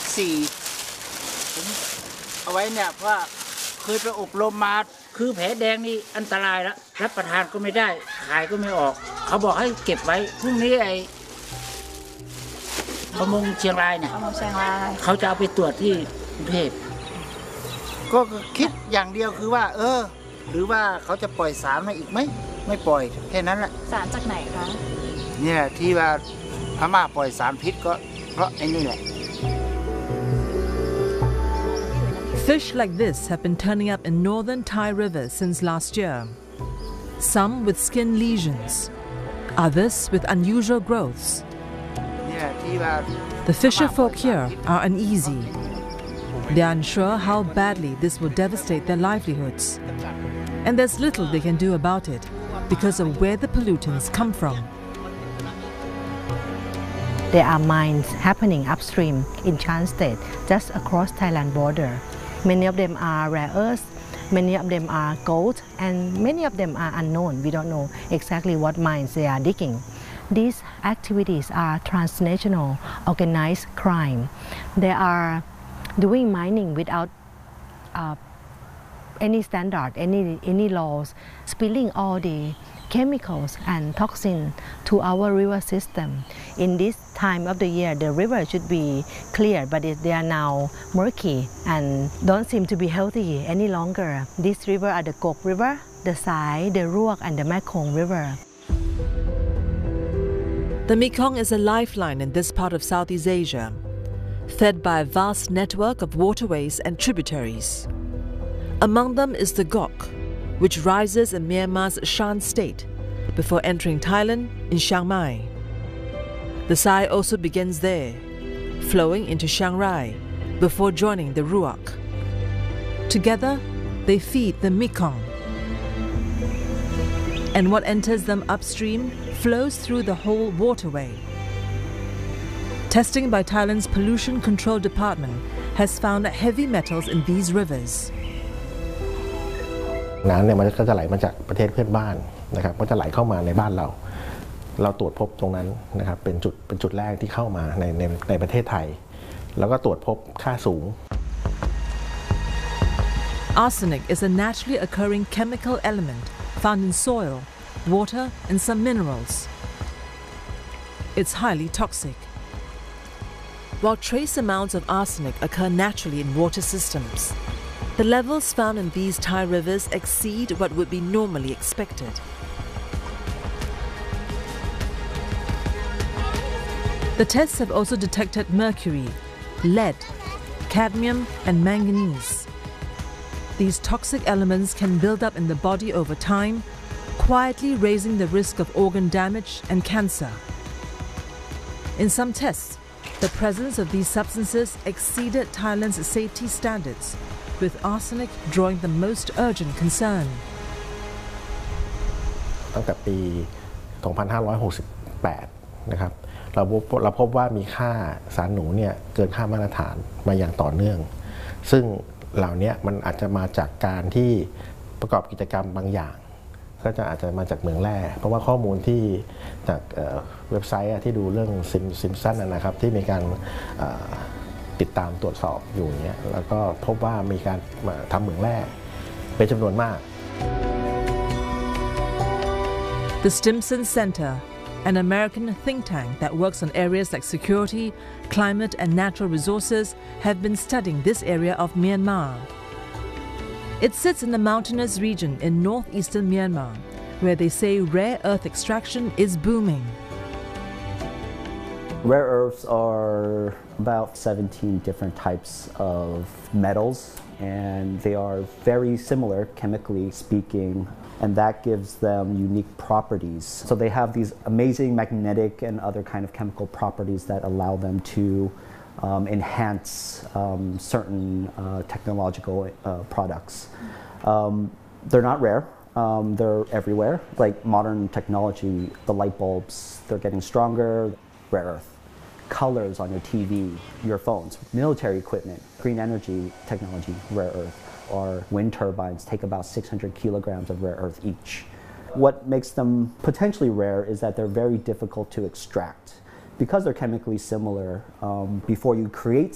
4ผมเอาไว้เนี่ยเพราะเคยไปอบรมมาคือแผลแดงนี่อันตรายแล้วรับประทานก็ไม่ได้ขายก็ไม่ออกเขาบอกให้เก็บไว้พรุ่งนี้ไอ้ประมงเชียงรายเนี่ยเขาจะเอาไปตรวจที่กรุงเทพก็คิดอย่างเดียวคือว่าหรือว่าเขาจะปล่อยสารมาอีกไหมไม่ปล่อยแค่นั้นแหละสารจากไหนคะเนี่ยที่ว่าพม่าปล่อยสารพิษก็เพราะไอ้นี่แหละ Fish like this have been turning up in northern Thai rivers since last year. Some with skin lesions, others with unusual growths. The fisherfolk here are uneasy. They are unsure how badly this will devastate their livelihoods. And there's little they can do about it because of where the pollutants come from. There are mines happening upstream in Chan State, just across Thailand border. Many of them are rare earths, many of them are gold, and many of them are unknown. We don't know exactly what mines they are digging. These activities are transnational organized crime. They are doing mining without any standard, any laws, spilling all the chemicals and toxins to our river system. In this time of the year, the river should be clear, but they are now murky and don't seem to be healthy any longer. These rivers are the Kok River, the Sai, the Ruak, and the Mekong River. The Mekong is a lifeline in this part of Southeast Asia, fed by a vast network of waterways and tributaries. Among them is the Gok, which rises in Myanmar's Shan State before entering Thailand in Chiang Mai. The Sai also begins there, flowing into Chiang Rai before joining the Ruak. Together, they feed the Mekong. And what enters them upstream flows through the whole waterway. Testing by Thailand's Pollution Control Department has found heavy metals in these rivers. น้ำเนี่ยมันก็จะไหลมาจากประเทศเพื่อนบ้านนะครับก็จะไหลเข้ามาในบ้านเราตรวจพบตรงนั้นนะครับเป็นจุดแรกที่เข้ามาในประเทศไทยแล้วก็ตรวจพบค่าสูง Arsenic is a naturally occurring chemical element found in soil, water, and some minerals. It's highly toxic. While trace amounts of arsenic occur naturally in water systems, the levels found in these Thai rivers exceed what would be normally expected. The tests have also detected mercury, lead, cadmium, and manganese. These toxic elements can build up in the body over time, quietly raising the risk of organ damage and cancer. In some tests, the presence of these substances exceeded Thailand's safety standards, with arsenic drawing the most urgent concern. ตั้งแต่ปี 2568 นะครับเราพบว่ามีค่าสารหนูเนี่ยเกินค่ามาตรฐานมาอย่างต่อเนื่องซึ่งเหล่านี้มันอาจจะมาจากการที่ประกอบกิจกรรมบางอย่างก็อาจจะมาจากเหมืองแร่เพราะว่าข้อมูลที่จากเว็บไซต์ที่ดูเรื่องซิมสันนะครับที่มีการติดตามตรวจสอบอยู่อย่างเงี้ยแล้วก็พบว่ามีการทำเหมืองแร่เป็นจำนวนมาก The Stimson Center, an American think tank that works on areas like security, climate, and natural resources, have been studying this area of Myanmar. It sits in the mountainous region in northeastern Myanmar, where they say rare earth extraction is booming. Rare earths are about 17 different types of metals, and they are very similar, chemically speaking, and that gives them unique properties. So they have these amazing magnetic and other kind of chemical properties that allow them to enhance certain technological products. They're not rare. They're everywhere. Like modern technology, the light bulbs, they're getting stronger. Rare earth. Colors on your TV, your phones, military equipment, green energy technology, rare earth. Or wind turbines take about 600 kilograms of rare earth each. What makes them potentially rare is that they're very difficult to extract. Because they're chemically similar, before you create